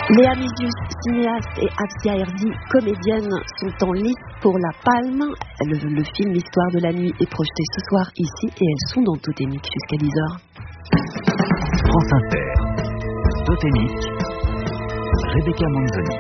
Léa Mizius, cinéaste, et Afsia Herzi, comédienne, sont en lice pour la Palme. Le film Histoire de la nuit est projeté ce soir ici et elles sont dans Totémique jusqu'à 10h. France Inter, Totémique, Rebecca Manzoni.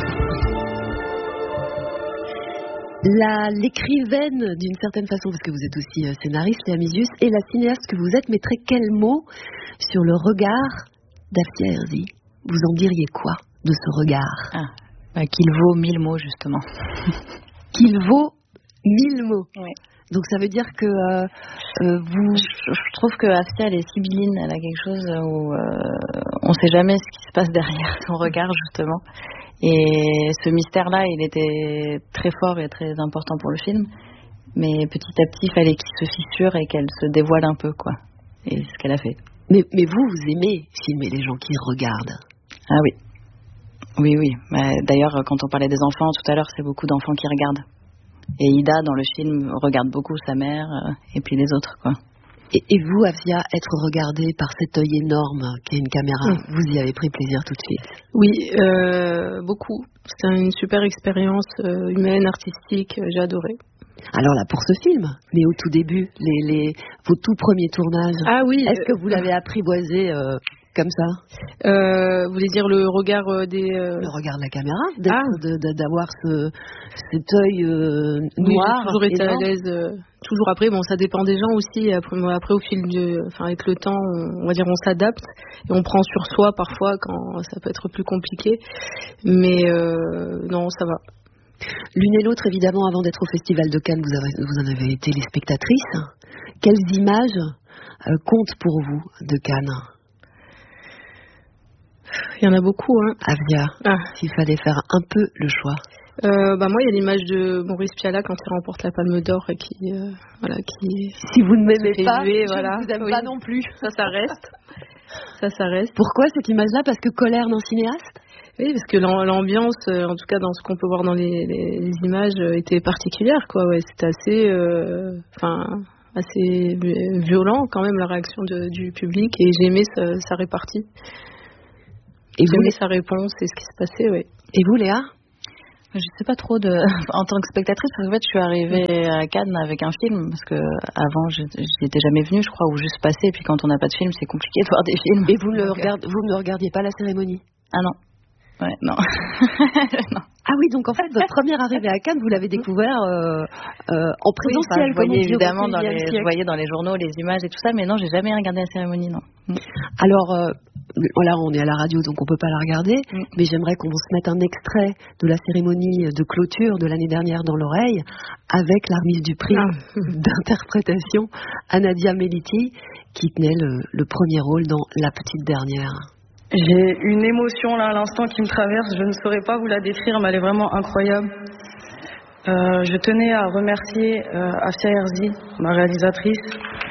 L'écrivaine, d'une certaine façon, parce que vous êtes aussi scénariste, Léa Mizius, et la cinéaste que vous êtes, mettrait quel mot sur le regard d'Afsia Herzi? Vous en diriez quoi de ce regard? Qu'il vaut 1000 mots, justement. Qu'il vaut 1000 mots. Oui. Donc ça veut dire que vous... Je trouve que Afsia, elle est sibylline, elle a quelque chose où on ne sait jamais ce qui se passe derrière son regard, justement. Et ce mystère-là, il était très fort et très important pour le film. Mais petit à petit, il fallait qu'il se fissure et qu'elle se dévoile un peu, quoi. Et c'est ce qu'elle a fait. Mais vous aimez filmer les gens qui regardent? Ah oui. Oui. D'ailleurs, quand on parlait des enfants tout à l'heure, c'est beaucoup d'enfants qui regardent. Et Ida, dans le film, regarde beaucoup sa mère et puis les autres, quoi. Et vous, Afsia, être regardée par cet œil énorme qui est une caméra, vous y avez pris plaisir tout de suite? Oui, beaucoup. C'était une super expérience humaine, artistique, j'ai adoré. Alors là, pour ce film, mais au tout début, vos tout premiers tournages, est-ce que vous l'avez apprivoisé comme ça? Vous voulez dire le regard Le regard de la caméra, d'avoir cet œil noir. J'ai toujours été à l'aise, toujours après. Bon, ça dépend des gens aussi. Après au fil avec le temps, on va dire, on s'adapte et on prend sur soi parfois quand ça peut être plus compliqué. Mais non, ça va. L'une et l'autre, évidemment, avant d'être au Festival de Cannes, vous en avez été les spectatrices. Quelles images comptent pour vous de Cannes? Il y en a beaucoup, hein. Afsia, s'il fallait faire un peu le choix. Moi, il y a l'image de Maurice Pialat quand il remporte la Palme d'Or et qui... Si vous ne m'aimez pas, je ne vous aime pas non plus. Ça reste. Ça reste. Pourquoi cette image-là? Parce que colère d'un cinéaste? Oui, parce que l'ambiance, en tout cas dans ce qu'on peut voir dans les images, était particulière, quoi. Ouais, c'était assez violent quand même, la réaction du public, et j'ai aimé sa répartie. Et j'ai aimé sa réponse et ce qui se passait, oui. Et vous, Léa? Je sais pas trop en tant que spectatrice, parce qu'en fait, je suis arrivée à Cannes avec un film, parce que avant, j'étais jamais venue, je crois, ou juste passée, et puis quand on n'a pas de film, c'est compliqué de voir des films. Et vous ne regardiez pas la cérémonie? Ah non. Ouais, non. Non. Ah oui, donc en fait, votre première arrivée à Cannes, vous l'avez découvert en présentiel, je voyais dans les journaux les images et tout ça, mais non, j'ai jamais regardé la cérémonie, non. Alors, là, on est à la radio, donc on peut pas la regarder, mais j'aimerais qu'on se mette un extrait de la cérémonie de clôture de l'année dernière dans l'oreille, avec la remise du prix d'interprétation à Nadia Meliti, qui tenait le premier rôle dans La Petite Dernière. J'ai une émotion là à l'instant qui me traverse, je ne saurais pas vous la décrire, mais elle est vraiment incroyable. Je tenais à remercier Afsia Herzi, ma réalisatrice.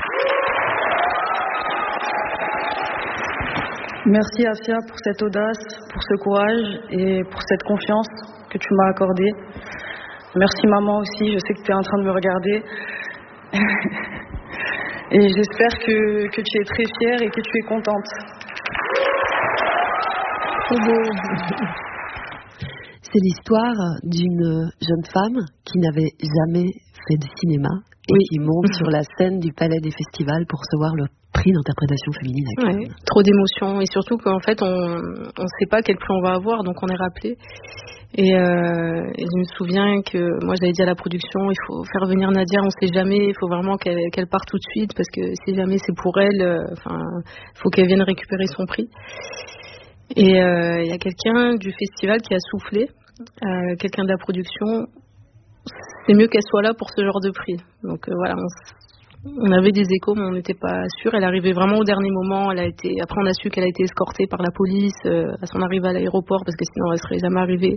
Merci Afsia pour cette audace, pour ce courage et pour cette confiance que tu m'as accordée. Merci maman aussi, je sais que tu es en train de me regarder. Et j'espère que tu es très fière et que tu es contente. C'est l'histoire d'une jeune femme qui n'avait jamais fait de cinéma et qui monte sur la scène du Palais des Festivals pour recevoir le prix d'interprétation féminine à Cannes. Trop d'émotions, et surtout qu'en fait on ne sait pas quel prix on va avoir, donc on est rappelé. Et je me souviens que moi j'avais dit à la production, il faut faire venir Nadia, on ne sait jamais, il faut vraiment qu'elle parte tout de suite, parce que si jamais c'est pour elle, il faut qu'elle vienne récupérer son prix. Et il y a quelqu'un du festival qui a soufflé, quelqu'un de la production, c'est mieux qu'elle soit là pour ce genre de prix. Donc voilà, on avait des échos, mais on n'était pas sûr. Elle arrivait vraiment au dernier moment. Après, on a su qu'elle a été escortée par la police à son arrivée à l'aéroport, parce que sinon elle serait jamais arrivée.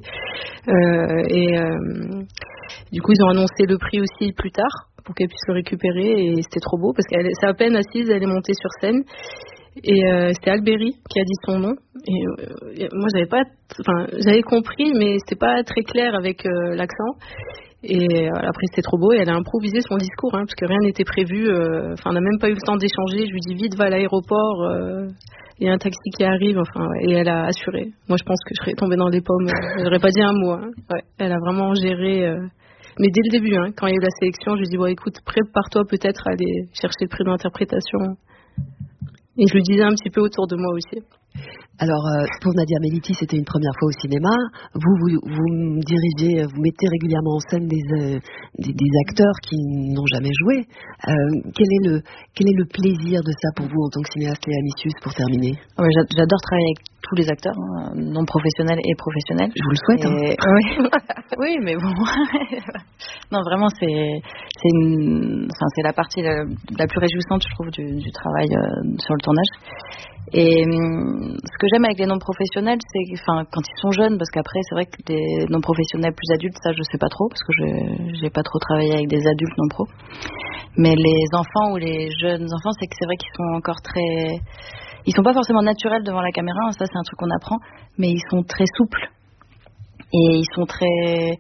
Du coup, ils ont annoncé le prix aussi plus tard pour qu'elle puisse le récupérer, et c'était trop beau parce qu'elle c'est à peine assise, elle est montée sur scène. Et c'était Alberi qui a dit son nom, et moi j'avais compris, mais c'était pas très clair avec l'accent, Et après c'était trop beau et elle a improvisé son discours parce que rien n'était prévu. On n'a même pas eu le temps d'échanger. Je lui dis vite va à l'aéroport. Il y a un taxi qui arrive. Et elle a assuré. Moi je pense que je serais tombée dans les pommes. J'aurais pas dit un mot. Ouais, elle a vraiment géré. Mais dès le début, quand il y a eu la sélection, je lui dis bon écoute prépare-toi peut-être à aller chercher le prix d'interprétation. Et je lui disais un petit peu autour de moi aussi. Alors, pour Nadia Meliti, c'était une première fois au cinéma. Vous dirigez, vous mettez régulièrement en scène des acteurs qui n'ont jamais joué. Quel est le plaisir de ça pour vous en tant que cinéaste, Léa Misius, pour terminer? Ouais, j'adore travailler avec tous les acteurs, non professionnels et professionnels. Je vous le souhaite. Oui, mais bon. Non, vraiment, c'est la partie la plus réjouissante, je trouve, du travail sur le tournage. Et ce que j'aime avec les non-professionnels, c'est quand ils sont jeunes, parce qu'après, c'est vrai que des non-professionnels plus adultes, ça, je sais pas trop, parce que j'ai pas trop travaillé avec des adultes non-pro. Mais les enfants ou les jeunes enfants, c'est vrai qu'ils sont encore ils sont pas forcément naturels devant la caméra, ça, c'est un truc qu'on apprend, mais ils sont très souples. Et ils sont très...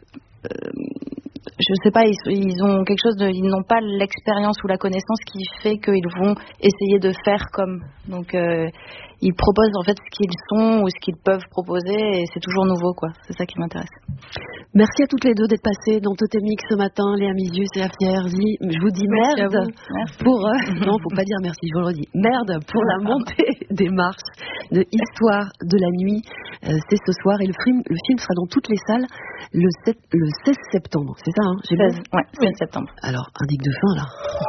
je sais pas, ils ont quelque chose ils n'ont pas l'expérience ou la connaissance qui fait qu'ils vont essayer de faire comme. Donc ils proposent en fait ce qu'ils sont ou ce qu'ils peuvent proposer et c'est toujours nouveau quoi. C'est ça qui m'intéresse. Merci à toutes les deux d'être passées dans Totémique ce matin, Léa Misius et Afia Herzi. Je vous dis merde pour non, faut pas dire merci, je vous le redis. Merde pour la montée des marches de Histoire de la nuit. C'est ce soir et le film sera dans toutes les salles le 16 septembre. C'est ça, hein? 16 septembre. Alors, indique de fin là.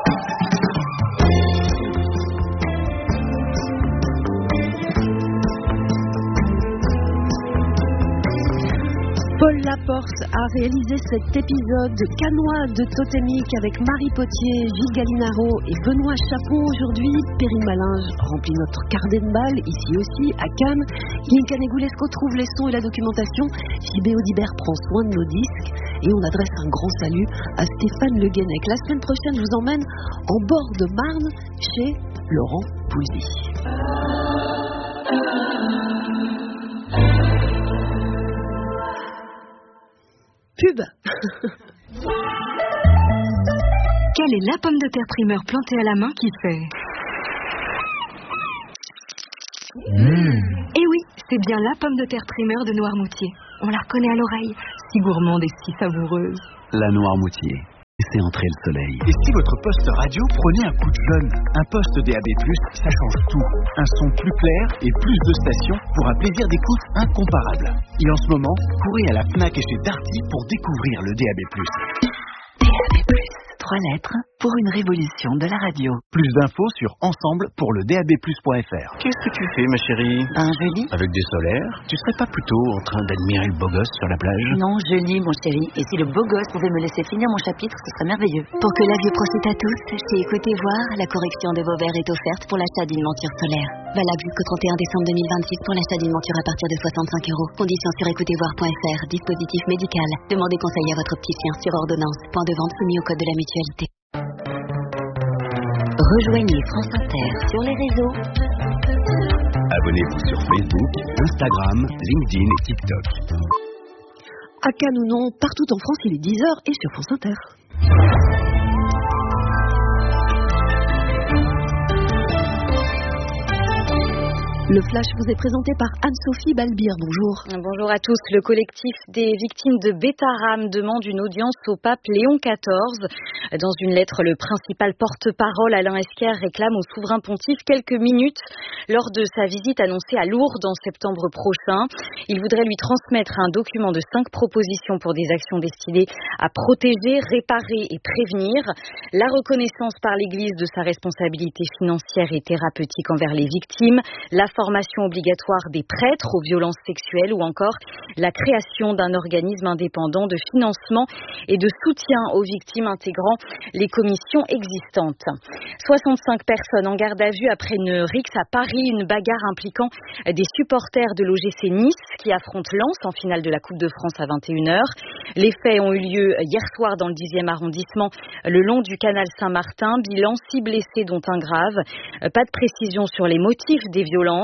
Paul Laporte a réalisé cet épisode canois de Totémique avec Marie Potier, Gilles Gallinaro et Benoît Chapon. Aujourd'hui, Perrine Malinge remplit notre carnet de balles, ici aussi, à Cannes. Yinka Negulesco trouve les sons et la documentation. JB Audibert prend soin de nos disques. Et on adresse un grand salut à Stéphane Le Guenec. La semaine prochaine, je vous emmène en bord de Marne chez Laurent Poulzy. Pub. Quelle est la pomme de terre primeur plantée à la main qui fait Eh oui, c'est bien la pomme de terre primeur de Noirmoutier. On la reconnaît à l'oreille, si gourmande et si savoureuse. La Noirmoutier. Laissez entrer le soleil. Et si votre poste radio prenait un coup de jeune? Un poste DAB+, ça change tout. Un son plus clair et plus de stations pour un plaisir d'écoute incomparable. Et en ce moment, courez à la Fnac et chez Darty pour découvrir le DAB+. DAB+, 3 lettres pour une révolution de la radio. Plus d'infos sur ensemble pour le DABplus.fr. Qu'est-ce que tu fais, ma chérie? Je lis. Avec des solaires? Tu serais pas plutôt en train d'admirer le beau gosse sur la plage? Non, je lis, mon chéri. Et si le beau gosse pouvait me laisser finir mon chapitre, ce serait merveilleux. Pour que la vie profite à tous, chez Écoutez Voir, la correction de vos verres est offerte pour l'achat d'une monture solaire. Valable jusqu'au 31 décembre 2026 pour l'achat d'une monture à partir de 65 €. Conditions sur écoutezvoir.fr. Dispositif médical. Demandez conseil à votre opticien sur ordonnance. Point de vente soumis au code de la mutualité. Rejoignez France Inter sur les réseaux. Abonnez-vous sur Facebook, Instagram, LinkedIn et TikTok. À Cannes ou non, partout en France, il est 10h et sur France Inter. Le flash vous est présenté par Anne-Sophie Balbir. Bonjour. Bonjour à tous. Le collectif des victimes de Bétarame demande une audience au pape Léon XIV. Dans une lettre, le principal porte-parole Alain Esquer réclame au souverain pontife quelques minutes lors de sa visite annoncée à Lourdes en septembre prochain. Il voudrait lui transmettre un document de 5 propositions pour des actions destinées à protéger, réparer et prévenir. La reconnaissance par l'Église de sa responsabilité financière et thérapeutique envers les victimes, la formation obligatoire des prêtres aux violences sexuelles ou encore la création d'un organisme indépendant de financement et de soutien aux victimes intégrant les commissions existantes. 65 personnes en garde à vue après une rixe à Paris, une bagarre impliquant des supporters de l'OGC Nice qui affrontent Lens en finale de la Coupe de France à 21h. Les faits ont eu lieu hier soir dans le 10e arrondissement le long du canal Saint-Martin. Bilan 6 blessés dont un grave. Pas de précision sur les motifs des violences.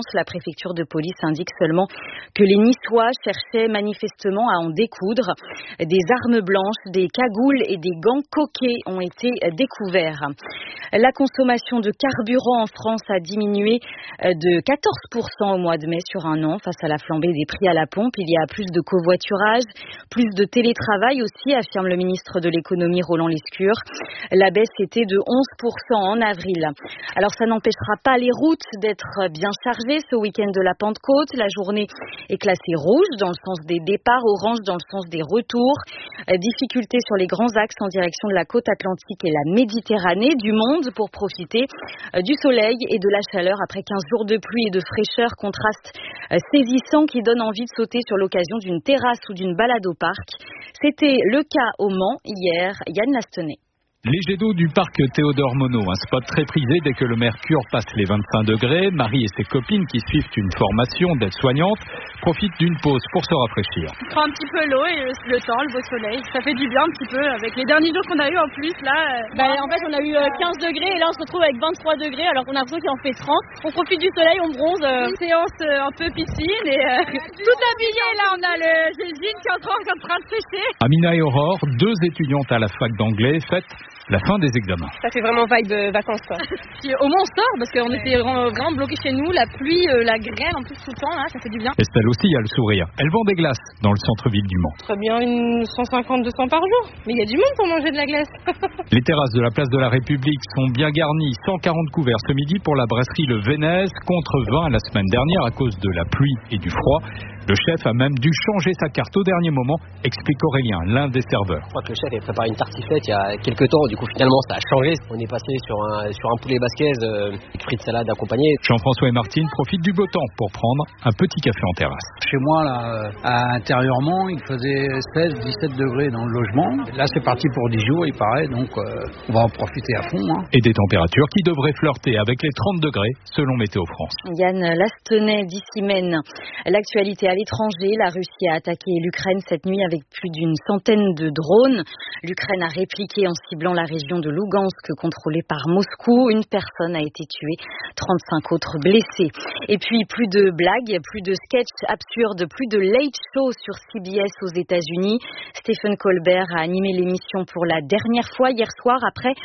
violence. La préfecture de police indique seulement que les Niçois cherchaient manifestement à en découdre. Des armes blanches, des cagoules et des gants coquets ont été découverts. La consommation de carburant en France a diminué de 14% au mois de mai sur un an face à la flambée des prix à la pompe. Il y a plus de covoiturage, plus de télétravail aussi, affirme le ministre de l'économie Roland Lescure. La baisse était de 11% en avril. Alors ça n'empêchera pas les routes d'être bien chargées ce week-end de la Pentecôte. La journée est classée rouge dans le sens des départs, orange dans le sens des retours. Difficultés sur les grands axes en direction de la côte atlantique et la Méditerranée, du monde pour profiter du soleil et de la chaleur après 15 jours de pluie et de fraîcheur, contraste saisissant qui donne envie de sauter sur l'occasion d'une terrasse ou d'une balade au parc. C'était le cas au Mans hier. Yann Lastenay. Les jets d'eau du parc Théodore Monod, un spot très prisé dès que le mercure passe les 25 degrés. Marie et ses copines qui suivent une formation d'aide-soignante profitent d'une pause pour se rafraîchir. On prend un petit peu l'eau et le temps, le beau soleil. Ça fait du bien un petit peu avec les derniers jours qu'on a eu en plus là. En fait on a eu 15 degrés et là on se retrouve avec 23 degrés alors qu'on a l'impression qu'il en fait 30. On profite du soleil, on bronze. Une séance un peu piscine et tout habillé là. On a le jean qui est encore en train de sécher. Amina et Aurore, deux étudiantes à la fac d'anglais, fêtent la fin des examens. Ça fait vraiment vibe vacances quoi. Puis, au moins on sort parce qu'on était vraiment bloqués chez nous, la pluie, la grêle en plus tout le temps là, ça fait du bien. Estelle aussi a le sourire. Elle vend des glaces dans le centre-ville du Mans. Très bien, une 150-200 par jour. Mais il y a du monde pour manger de la glace. Les terrasses de la place de la République sont bien garnies. 140 couverts ce midi pour la brasserie Le Vénès, contre 20 la semaine dernière à cause de la pluie et du froid. Le chef a même dû changer sa carte au dernier moment, explique Aurélien, l'un des serveurs. Je crois que le chef avait préparé une tartiflette il y a quelques temps, du coup finalement ça a changé. On est passé sur un poulet basquez, avec frites salade accompagnées. Jean-François et Martine profitent du beau temps pour prendre un petit café en terrasse. Chez moi, là, intérieurement, il faisait 16-17 degrés dans le logement. Là c'est parti pour 10 jours, il paraît, donc on va en profiter à fond. Et des températures qui devraient flirter avec les 30 degrés selon Météo France. Yann Lastenay d'ici Maine. L'actualité à l'étranger, la Russie a attaqué l'Ukraine cette nuit avec plus d'une centaine de drones. L'Ukraine a répliqué en ciblant la région de Lugansk contrôlée par Moscou. Une personne a été tuée, 35 autres blessés. Et puis plus de blagues, plus de sketchs absurdes, plus de late show sur CBS aux États-Unis. Stephen Colbert a animé l'émission pour la dernière fois hier soir après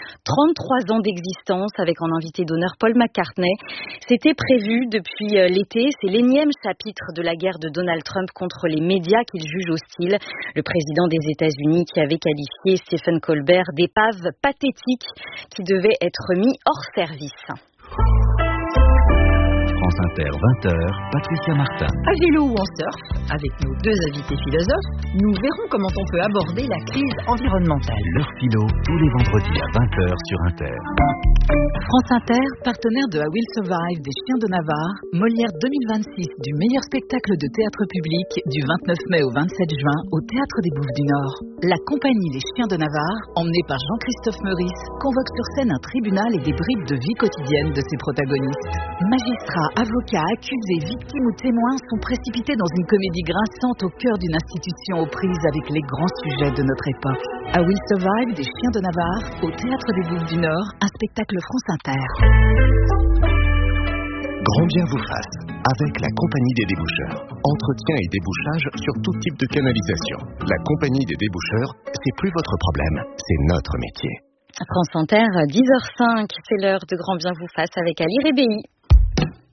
33 ans d'existence avec en invité d'honneur Paul McCartney. C'était prévu depuis l'été. C'est l'énième chapitre de la guerre de Donald Trump contre les médias qu'il juge hostiles. Le président des États-Unis qui avait qualifié Stephen Colbert d'épave pathétique qui devait être mis hors service. France Inter, 20h, Patricia Martin. À vélo ou en surf, avec nos deux invités philosophes, nous verrons comment on peut aborder la crise environnementale. L'heure philo, tous les vendredis à 20h sur Inter. France Inter, partenaire de I Will Survive des Chiens de Navarre, Molière 2026 du meilleur spectacle de théâtre public du 29 mai au 27 juin au Théâtre des Bouffes du Nord. La compagnie Les Chiens de Navarre, emmenée par Jean-Christophe Meurice, convoque sur scène un tribunal et des bribes de vie quotidienne de ses protagonistes. Magistrats, avocats, accusés, victimes ou témoins sont précipités dans une comédie grinçante au cœur d'une institution aux prises avec les grands sujets de notre époque. I Will Survive des Chiens de Navarre au Théâtre des Bouffes du Nord, un spectacle France Inter. Grand bien vous fasse, avec la Compagnie des déboucheurs. Entretien et débouchage sur tout type de canalisation. La Compagnie des déboucheurs, c'est plus votre problème, c'est notre métier. France Inter, 10h05, c'est l'heure de Grand bien vous fasse avec Ali Rébéi.